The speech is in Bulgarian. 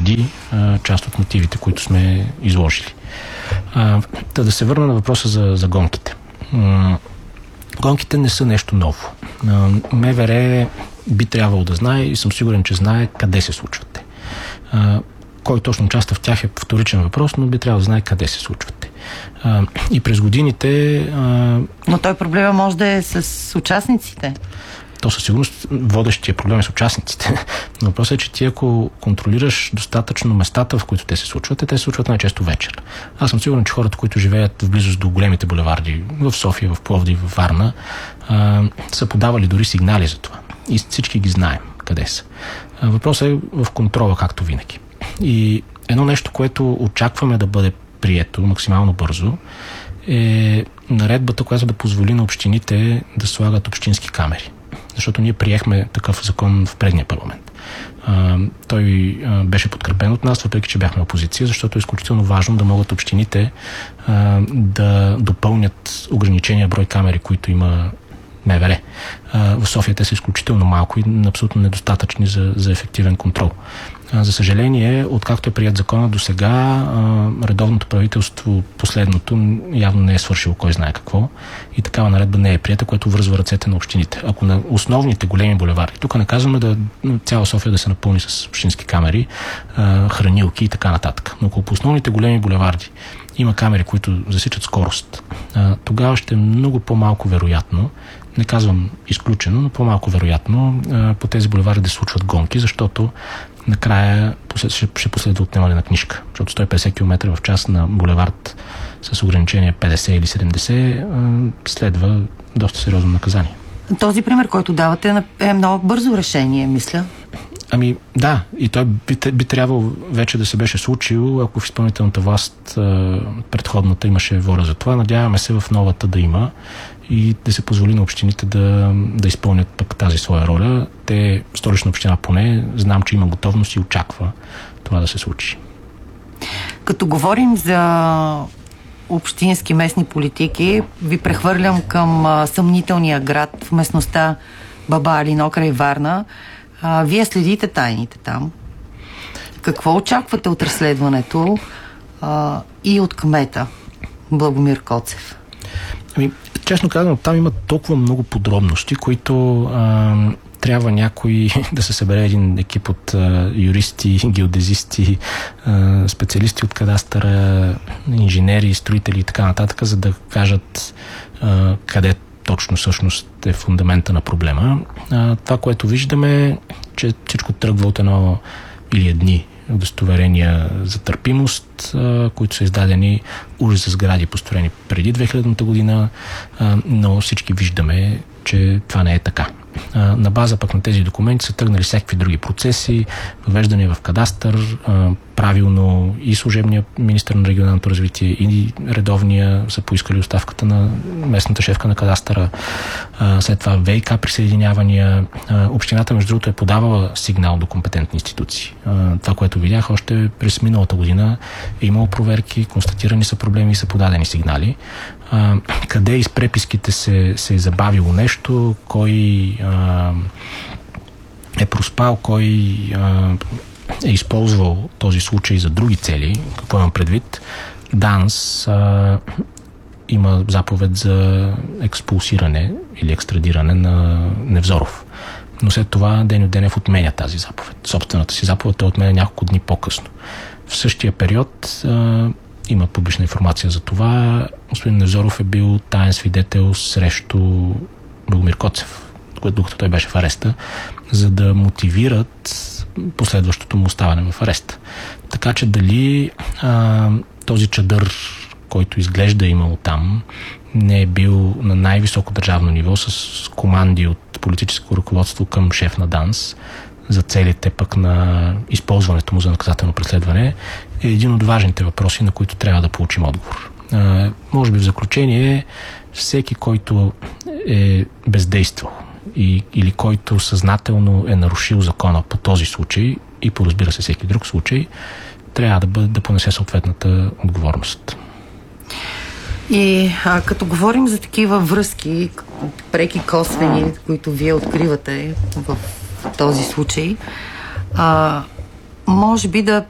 потвърди част от мотивите, които сме изложили. Да се върна на въпроса за гонките. Гонките не са нещо ново. МВР би трябвало да знае и съм сигурен, че знае къде се случват те. Кой точно участва в тях е вторичен въпрос, но би трябвало да знае къде се случват те. И през годините... Но той проблема може да е с участниците. То със сигурност водещия проблем е с участниците. Но въпросът е, че ти ако контролираш достатъчно местата, в които те се случват, те се случват най-често вечер. Аз съм сигурен, че хората, които живеят в близост до големите булеварди в София, в Пловдив, в Варна, са подавали дори сигнали за това. И всички ги знаем къде са. Въпросът е в контрола, както винаги. И едно нещо, което очакваме да бъде прието максимално бързо, е наредбата, която да позволи на общините да слагат общински камери. Защото ние приехме такъв закон в предния парламент. Той беше подкрепен от нас, въпреки че бяхме опозиция, защото е изключително важно да могат общините да допълнят ограничения брой камери, които има МВР. В София те са изключително малко и абсолютно недостатъчни за ефективен контрол. За съжаление, откакто е прият закона до сега, редовното правителство, последното, явно не е свършило кой знае какво и такава наредба не е прията, което връзва ръцете на общините. Ако на основните големи булевари, тук не казваме да цяла София да се напълни с общински камери, хранилки и така нататък, но ако по основните големи булеварди има камери, които засичат скорост, тогава ще е много по-малко вероятно, не казвам изключено, но по-малко вероятно по тези булевари да се случват гонки, защото накрая ще последва отнемане на книжка. Защото 150 км в час на булевард с ограничение 50 или 70 следва доста сериозно наказание. Този пример, който давате, е много бързо решение, мисля. Ами да, и той би трябвало вече да се беше случил, ако в изпълнителната власт предходната имаше воля за това. Надяваме се в новата да има и да се позволи на общините да изпълнят пък тази своя роля. Те, Столична община поне, знам, че има готовност и очаква това да се случи. Като говорим за общински местни политики, ви прехвърлям към съмнителния град в местността Баба Алино край Варна. Вие следите тайните там. Какво очаквате от разследването и от кмета Благомир Коцев? Ами, честно казано, там има толкова много подробности, които трябва някой да се събере един екип от юристи, геодезисти, специалисти от кадастъра, инженери, строители и така нататък, за да кажат къде точно всъщност е фундамента на проблема. Това, което виждаме, че всичко тръгва от едно или едни удостоверения за търпимост, които са издадени уж за сгради, построени преди 2000 година, но всички виждаме, че това не е така. На база пък на тези документи са тръгнали всякакви други процеси, въвеждане в кадастър, правилно и служебния министър на регионалното развитие и редовния са поискали оставката на местната шефка на кадастъра, след това ВиК присъединявания. Общината, между другото, е подавала сигнал до компетентни институции. Това, което видях още през миналата година, е имало проверки, констатирани са проблеми и са подадени сигнали. Къде из преписките се е забавило нещо, кой е проспал, кой е използвал този случай за други цели, какво имам предвид. ДАНС има заповед за експулсиране или екстрадиране на Невзоров. Но след това Деню Денев отменя тази заповед. Собствената си заповед той отменя няколко дни по-късно. В същия период има публична информация за това. Господин Невзоров е бил таен свидетел срещу Благомир Коцев, докато той беше в ареста, за да мотивират последващото му оставане в ареста. Така че дали този чадър, който изглежда имало там, не е бил на най-високо държавно ниво с команди от политическо ръководство към шеф на ДАНС за целите пък на използването му за наказателно преследване, е един от важните въпроси, на които трябва да получим отговор. Може би в заключение, всеки, който е бездействал или който съзнателно е нарушил закона по този случай и по, разбира се, всеки друг случай, трябва да понесе съответната отговорност. И като говорим за такива връзки, преки косвени, които вие откривате в този случай, може би да